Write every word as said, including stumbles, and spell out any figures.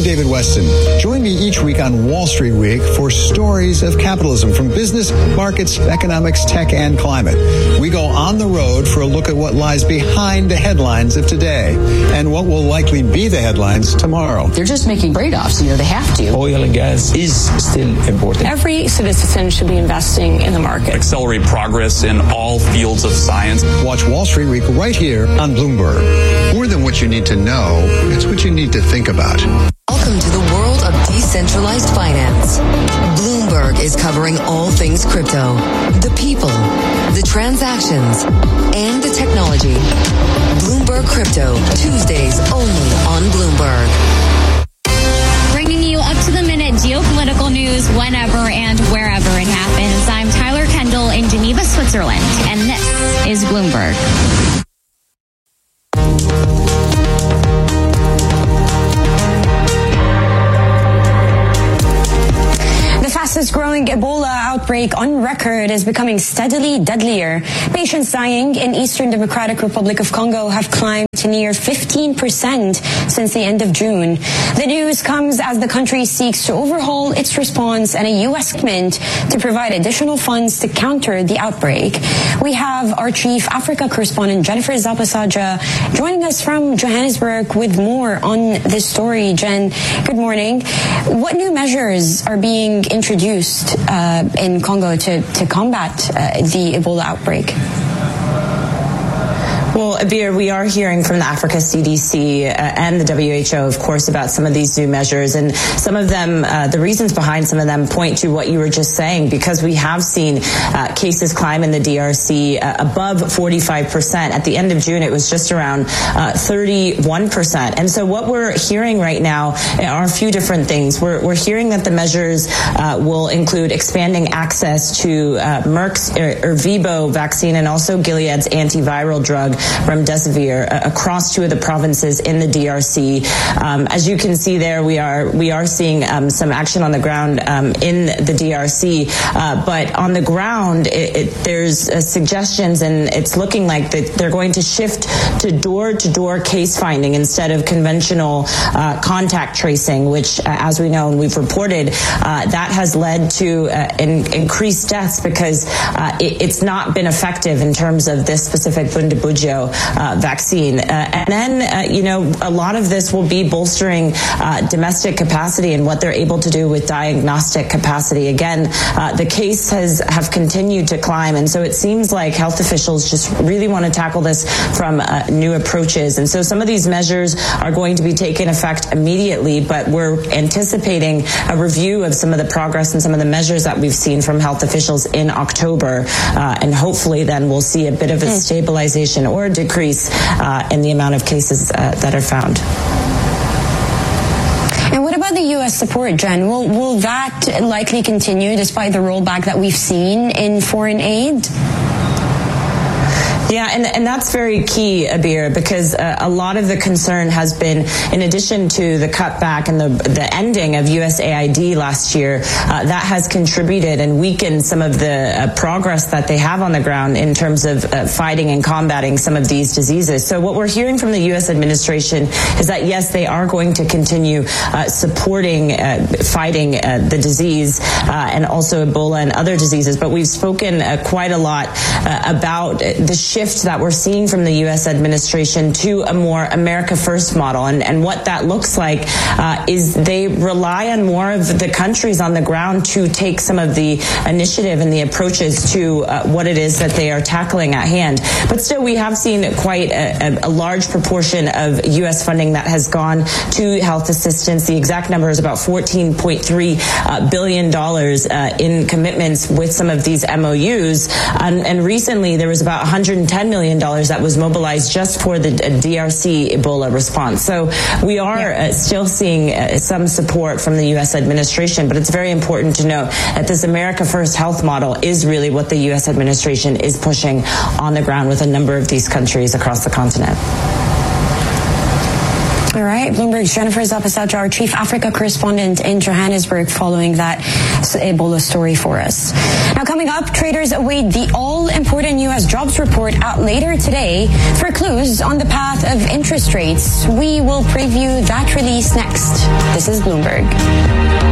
David Weston. Join me each week on Wall Street Week for stories of capitalism from business, markets, economics, tech, and climate. We go on the road for a look at what lies behind the headlines of today and what will likely be the headlines tomorrow. They're just making trade-offs. You know, they have to. Oil and gas is still important. Every citizen should be investing in the market. Accelerate progress in all fields of science. Watch Wall Street Week right here on Bloomberg. More than what you need to know, it's what you need to think about. Welcome to the world of decentralized finance. Bloomberg is covering all things crypto, the people, the transactions, and the technology. Bloomberg Crypto, Tuesdays only on Bloomberg. Bringing you up to the minute geopolitical news whenever and wherever it happens. I'm Tyler Kendall in Geneva, Switzerland, and this is Bloomberg. Fastest growing Ebola outbreak on record is becoming steadily deadlier. Patients dying in Eastern Democratic Republic of Congo have climbed to near fifteen percent since the end of June. The news comes as the country seeks to overhaul its response and a U S commitment to provide additional funds to counter the outbreak. We have our chief Africa correspondent Jennifer Zapasaja joining us from Johannesburg with more on this story. Jen, good morning. What new measures are being introduced uh, in Congo to, to combat uh, the Ebola outbreak? Well, Abir, we are hearing from the Africa C D C uh, and the W H O, of course, about some of these new measures. And some of them, uh, the reasons behind some of them point to what you were just saying, because we have seen uh, cases climb in the D R C uh, above forty-five percent. At the end of June, it was just around uh, thirty-one percent. And so what we're hearing right now are a few different things. We're, we're hearing that the measures uh, will include expanding access to uh, Merck's er, Ervebo vaccine and also Gilead's antiviral drug remdesivir uh, across two of the provinces in the D R C. Um, as you can see there, we are we are seeing um, some action on the ground um, in the D R C, uh, but on the ground, it, it, there's uh, suggestions, and it's looking like that they're going to shift to door-to-door case finding instead of conventional uh, contact tracing, which, uh, as we know and we've reported, uh, that has led to uh, in, increased deaths because uh, it, it's not been effective in terms of this specific Bundibugyo Uh, vaccine. Uh, and then, uh, you know, a lot of this will be bolstering uh, domestic capacity and what they're able to do with diagnostic capacity. Again, uh, the case has have continued to climb, and so it seems like health officials just really want to tackle this from uh, new approaches. And so some of these measures are going to be taking effect immediately, but we're anticipating a review of some of the progress and some of the measures that we've seen from health officials in October, uh, and hopefully then we'll see a bit of a stabilization or a decrease uh, in the amount of cases uh, that are found. And what about the U S support, Jen? Will, will that likely continue despite the rollback that we've seen in foreign aid? Yeah, and, and that's very key, Abir, because uh, a lot of the concern has been, in addition to the cutback and the, the ending of U S A I D last year, uh, that has contributed and weakened some of the uh, progress that they have on the ground in terms of uh, fighting and combating some of these diseases. So what we're hearing from the U S administration is that, yes, they are going to continue uh, supporting uh, fighting uh, the disease uh, and also Ebola and other diseases, but we've spoken uh, quite a lot uh, about the shift that we're seeing from the U S administration to a more America First model. And, and what that looks like uh, is they rely on more of the countries on the ground to take some of the initiative and the approaches to uh, what it is that they are tackling at hand. But still, we have seen quite a, a large proportion of U S funding that has gone to health assistance. The exact number is about fourteen point three uh, billion dollars uh, in commitments with some of these M O Us. Um, and recently, there was about one hundred ten million dollars that was mobilized just for the D R C Ebola response. So we are uh, still seeing uh, some support from the U S administration, but it's very important to note that this America First health model is really what the U S administration is pushing on the ground with a number of these countries across the continent. All right. Bloomberg's Jennifer Zapasaucha, our chief Africa correspondent in Johannesburg, following that Ebola story for us. Now, coming up, traders await the all-important U S jobs report out later today for clues on the path of interest rates. We will preview that release next. This is Bloomberg.